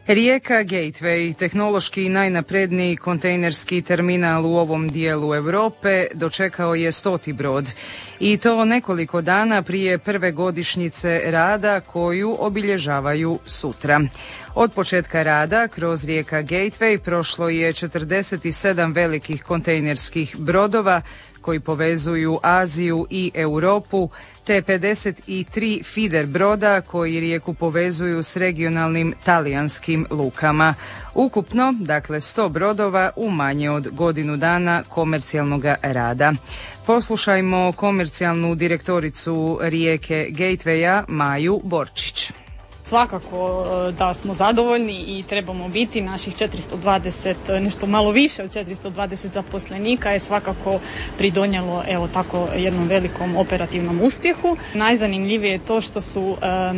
Rijeka Gateway, tehnološki najnapredniji kontejnerski terminal u ovom dijelu Europe, dočekao je 100. brod. I to nekoliko dana prije prve godišnjice rada koju obilježavaju sutra. Od početka rada kroz Rijeka Gateway prošlo je 47 velikih kontejnerskih brodova koji povezuju Aziju i Europu, te 53 feeder broda koji Rijeku povezuju s regionalnim talijanskim lukama. Ukupno, dakle 100 brodova u manje od godinu dana komercijalnog rada. Poslušajmo komercijalnu direktoricu Rijeke Gatewaya Maju Borčić. Svakako da smo zadovoljni i trebamo biti. Naših 420, nešto malo više od 420 zaposlenika je svakako pridonijelo tako jednom velikom operativnom uspjehu. Najzanimljivije je to što su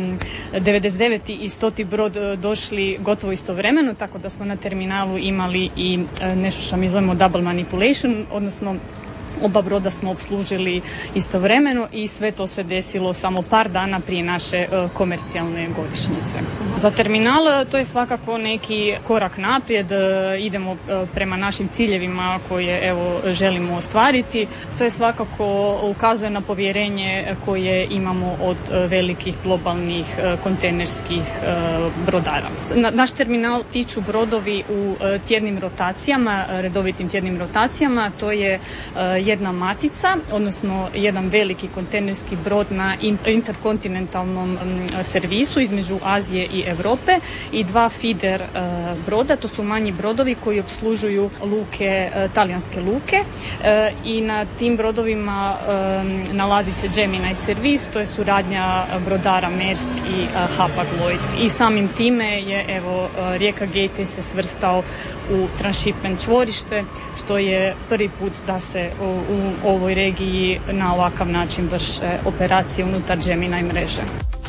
99. i 100. brod došli gotovo istovremeno, tako da smo na terminalu imali i nešto što mi zovemo double manipulation, odnosno oba broda smo opslužili istovremeno i sve to se desilo samo par dana prije naše komercijalne godišnjice. Za terminal to je svakako neki korak naprijed, idemo prema našim ciljevima koje želimo ostvariti. To je svakako ukazuje na povjerenje koje imamo od velikih globalnih kontejnerskih brodara. Naš terminal tiču brodovi u tjednim rotacijama, redovitim tjednim rotacijama, to je jedna matica, odnosno jedan veliki kontejnerski brod na interkontinentalnom servisu između Azije i Europe i dva feeder broda, to su manji brodovi koji opslužuju luke, talijanske luke i na tim brodovima nalazi se Gemini servis, to je suradnja brodara Maersk i Hapag-Lloyd. I samim time je Rijeka Gateway se svrstao u transshipment čvorište, što je prvi put da se u ovoj regiji na ovakav način vrše operacije unutar Gemini mreže.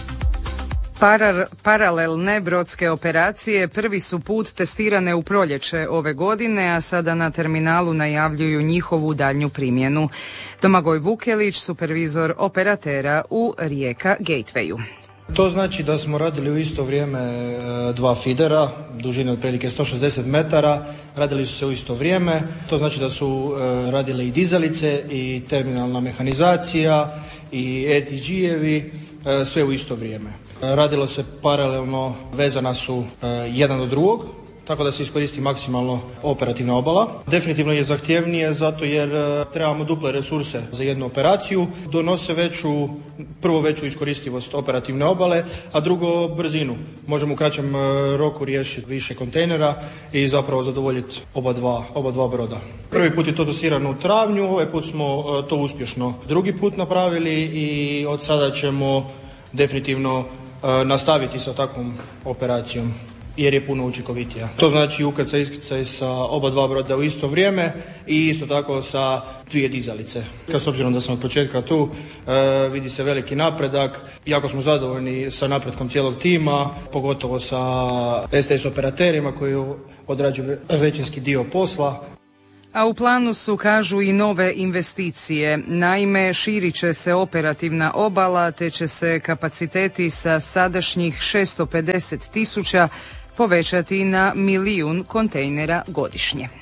Paralelne brodske operacije prvi su put testirane u proljeće ove godine, a sada na terminalu najavljuju njihovu daljnju primjenu. Domagoj Vukelić, supervizor operatera u Rijeka Gatewayu. To znači da smo radili u isto vrijeme dva fidera, dužine otprilike 160 metara, radili su se u isto vrijeme. To znači da su radile i dizalice i terminalna mehanizacija i ATG-evi, sve u isto vrijeme. Radilo se paralelno, vezana su jedan do drugog, tako da se iskoristi maksimalno operativna obala. Definitivno je zahtjevnije zato jer trebamo duple resurse za jednu operaciju. Donose prvo veću iskoristivost operativne obale, a drugo brzinu. Možemo u kraćem roku riješiti više kontejnera i zapravo zadovoljiti oba dva broda. Prvi put je to dosirano u travnju, ovaj put smo to uspješno drugi put napravili i od sada ćemo definitivno nastaviti sa takvom operacijom, jer je puno učinkovitija. To znači ukrcaj i iskrcaj sa oba dva broda u isto vrijeme i isto tako sa dvije dizalice. S obzirom da sam od početka tu, vidi se veliki napredak. Jako smo zadovoljni sa napretkom cijelog tima, pogotovo sa STS operaterima koji odrađuju većinski dio posla. A u planu su, kažu, i nove investicije. Naime, širit će se operativna obala, te će se kapaciteti sa sadašnjih 650.000 povećati na 1.000.000 kontejnera godišnje.